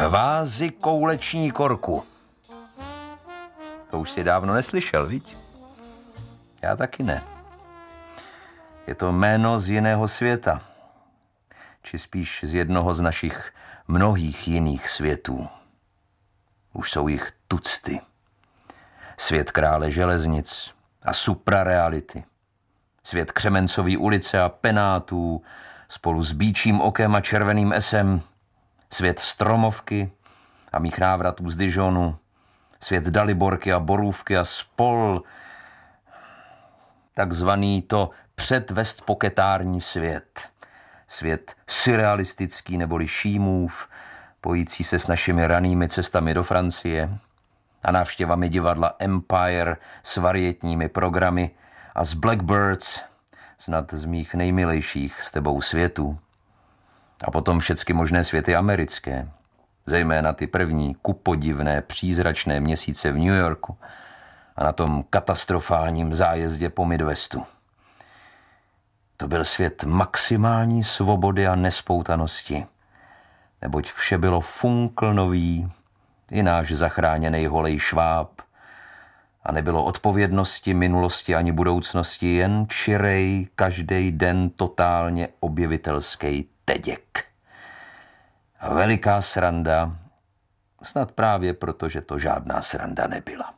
Kvázi kouleční korku. To už si dávno neslyšel, viď? Já taky ne. Je to jméno z jiného světa. Či spíš z jednoho z našich mnohých jiných světů. Už jsou jich tucty. Svět krále železnic a suprareality. Svět Křemencový ulice a penátů spolu s Býčím okem a Červeným esem. Svět Stromovky a mých návratů z Dijonu. Svět Daliborky a Borůvky a spol. Takzvaný to předvestpoketární svět. Svět surrealistický neboli Šímův, pojící se s našimi ranými cestami do Francie a návštěvami divadla Empire s varietními programy a z Blackbirds, snad z mých nejmilejších s tebou světů. A potom všecky možné světy americké, zejména ty první kupodivné přízračné měsíce v New Yorku a na tom katastrofálním zájezdě po Midwestu. To byl svět maximální svobody a nespoutanosti, neboť vše bylo funkl nový, i náš zachráněnej holej šváb, a nebylo odpovědnosti, minulosti ani budoucnosti, jen čirej, každej den totálně objevitelský teděk. A veliká sranda, snad právě proto, že to žádná sranda nebyla.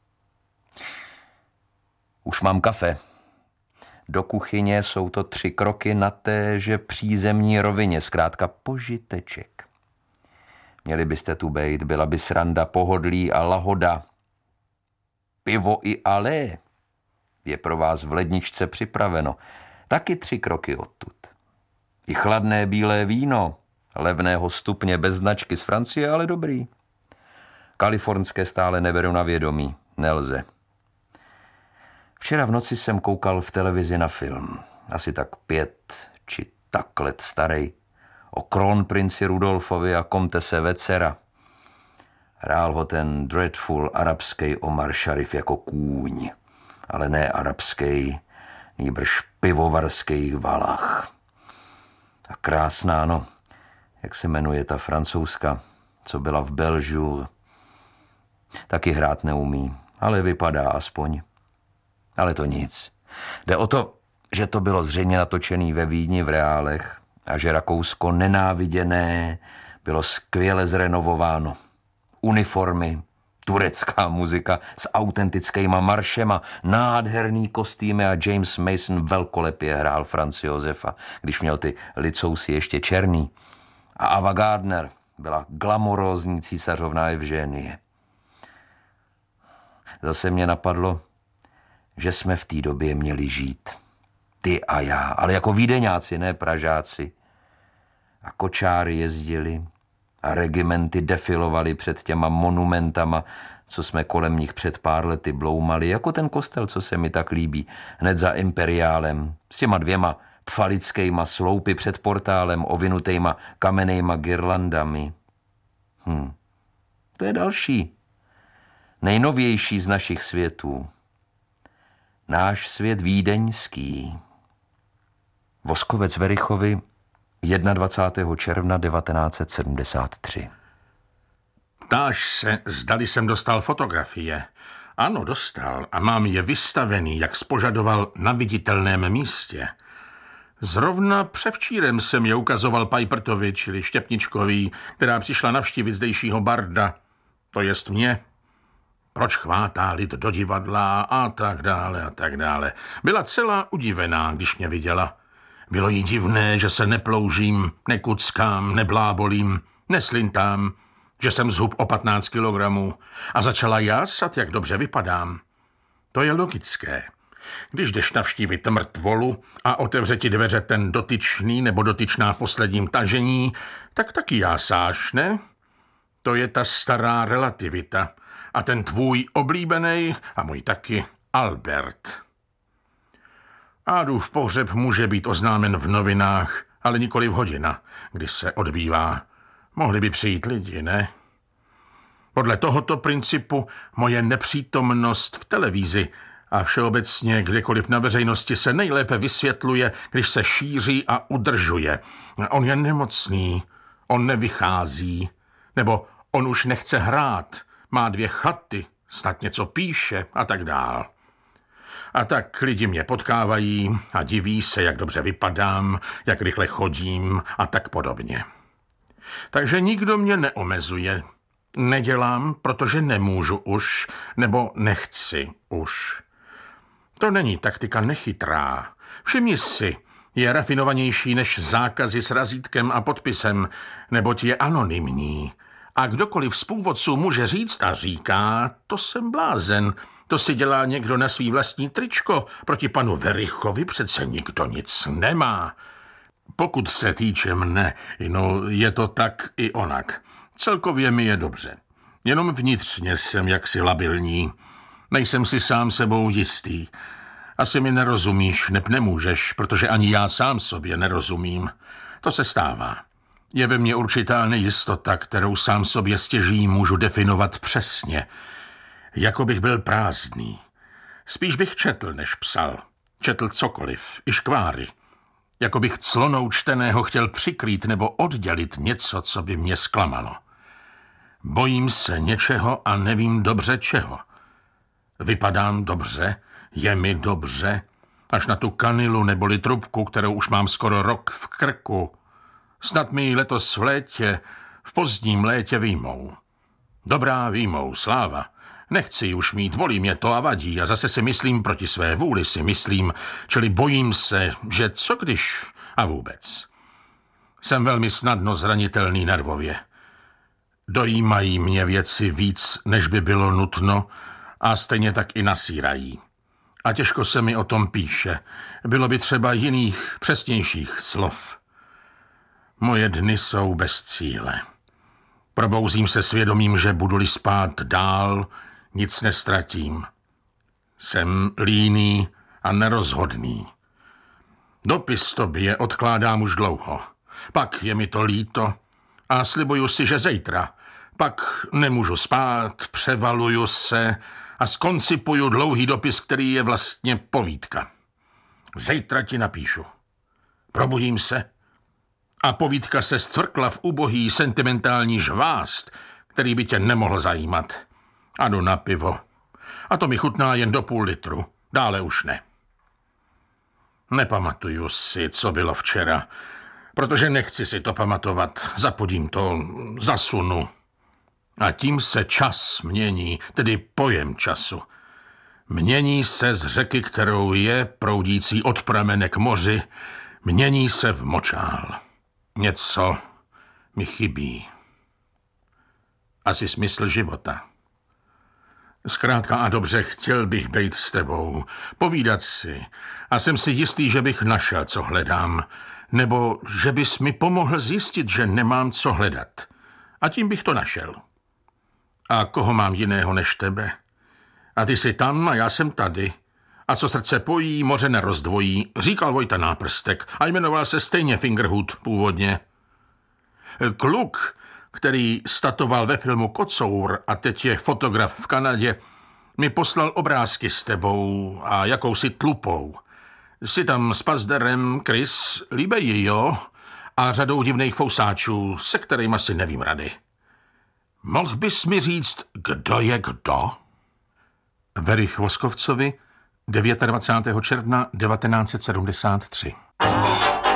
Už mám kafe. Do kuchyně jsou to 3 kroky na téže přízemní rovině, zkrátka požiteček. Měli byste tu bejt, byla by sranda, pohodlí a lahoda. Pivo i ale je pro vás v ledničce připraveno. Taky 3 kroky odtud. I chladné bílé víno, levného stupně bez značky z Francie, ale dobrý. Kalifornské stále neberu na vědomí, nelze. Včera v noci jsem koukal v televizi na film, asi tak 5 či tak let starý, o kronprinci Rudolfovi a komtese Vecera. Hrál ho ten dreadful arabský Omar Sharif jako kůň, ale ne arabský, nýbrž pivovarský Valach. A krásná, no, jak se jmenuje ta francouzska, co byla v Belžu. Taky hrát neumí, ale vypadá aspoň. Ale to nic. Jde o to, že to bylo zřejmě natočený ve Vídni v reálech a že Rakousko nenáviděné bylo skvěle zrenovováno. Uniformy, turecká muzika s autentickýma maršema, nádherný kostýmy a James Mason velkolepě hrál Franze Josefa, když měl ty licousy ještě černý. A Ava Gardner byla glamorózní císařovna Evženie. Zase mě napadlo, že jsme v té době měli žít. Ty a já, ale jako vídeňáci, ne Pražáci. A kočáry jezdili a regimenty defilovali před těma monumentama, co jsme kolem nich před pár lety bloumali, jako ten kostel, co se mi tak líbí, hned za Imperiálem, s těma 2 pfalickýma sloupy před portálem, ovinutejma kamennejma girlandami. To je další, nejnovější z našich světů. Náš svět vídeňský. Voskovec Verichovi 21. června 1973. Ptáš se, zdali jsem dostal fotografie. Ano, dostal a mám je vystavený, jak spožadoval, na viditelném místě. Zrovna převčírem jsem je ukazoval Pipertovi, čili Štěpničkový, která přišla navštívit zdejšího barda, to jest mě. Proč chvátá lid do divadla a tak dále a tak dále. Byla celá udivená, když mě viděla. Bylo jí divné, že se neploužím, nekuckám, neblábolím, neslintám, že jsem zhub o 15 kilogramů a začala jásat, jak dobře vypadám. To je logické. Když jdeš navštívit mrtvolu a otevře ti dveře ten dotyčný nebo dotyčná v posledním tažení, tak taky jásáš, ne? To je ta stará relativita. A ten tvůj oblíbený, a můj taky, Albert. Ádův pohřeb může být oznámen v novinách, ale nikoli v hodina, kdy se odbývá. Mohli by přijít lidi, ne? Podle tohoto principu moje nepřítomnost v televizi a všeobecně kdekoliv na veřejnosti se nejlépe vysvětluje, když se šíří a udržuje. On je nemocný, on nevychází, Nebo on už nechce hrát, má 2 chaty, snad něco píše a tak dál. A tak lidi mě potkávají a diví se, jak dobře vypadám, jak rychle chodím a tak podobně. Takže nikdo mě neomezuje. Nedělám, protože nemůžu už, nebo nechci už. To není taktika nechytrá. Všimni si, je rafinovanější než zákazy s razítkem a podpisem, neboť je anonymní. A kdokoliv z původců může říct a říká, to jsem blázen. To si dělá někdo na svý vlastní tričko. Proti panu Verichovi přece nikdo nic nemá. Pokud se týče mne, je to tak i onak. Celkově mi je dobře. Jenom vnitřně jsem jaksi labilní. Nejsem si sám sebou jistý. Asi mi nerozumíš, nemůžeš, protože ani já sám sobě nerozumím. To se stává. Je ve mně určitá nejistota, kterou sám sobě stěží můžu definovat přesně. Jako bych byl prázdný. Spíš bych četl, než psal. Četl cokoliv, i škváry. Jako bych clonou čteného chtěl přikrýt nebo oddělit něco, co by mě zklamalo. Bojím se něčeho a nevím dobře čeho. Vypadám dobře, je mi dobře, až na tu kanilu neboli trubku, kterou už mám skoro rok v krku. Snad mi ji letos v létě, v pozdním létě výjmou. Dobrá, výjmou, sláva. Nechci ji už mít, bolí mě to a vadí a zase si myslím, proti své vůli si myslím, čili bojím se, že co když a vůbec. Jsem velmi snadno zranitelný nervově. Dojímají mě věci víc, než by bylo nutno a stejně tak i nasírají. A těžko se mi o tom píše. Bylo by třeba jiných, přesnějších slov. Moje dny jsou bez cíle. Probouzím se svědomím, že budu-li spát dál, nic nestratím. Jsem líný a nerozhodný. Dopis tobě odkládám už dlouho. Pak je mi to líto a slibuju si, že zítra. Pak nemůžu spát, převaluju se a skoncipuju dlouhý dopis, který je vlastně povídka. Zítra ti napíšu. Probudím se a povídka se zcvrkla v ubohý sentimentální žvást, který by tě nemohl zajímat. A jdu na pivo. A to mi chutná jen do půl litru. Dále už ne. Nepamatuju si, co bylo včera, protože nechci si to pamatovat. Zapodím to, zasunu. A tím se čas mění, tedy pojem času. Mění se z řeky, kterou je, proudící od pramene k moři, mění se v močál. Něco mi chybí. Asi smysl života. Zkrátka a dobře, chtěl bych být s tebou, povídat si a jsem si jistý, že bych našel, co hledám, nebo že bys mi pomohl zjistit, že nemám co hledat. A tím bych to našel. A koho mám jiného než tebe? A ty jsi tam a já jsem tady. A co srdce pojí, moře nerozdvojí, říkal Vojta Náprstek a jmenoval se stejně Fingerhut původně. Kluk, který statoval ve filmu Kocour a teď je fotograf v Kanadě, mi poslal obrázky s tebou a jakousi tlupou. Jsi tam s Pazderem, Chris, líbejí, jo? A řadou divných fousáčů, se kterými si nevím rady. Mohl bys mi říct, kdo je kdo? Verich Voskovcovi 29. června 1973.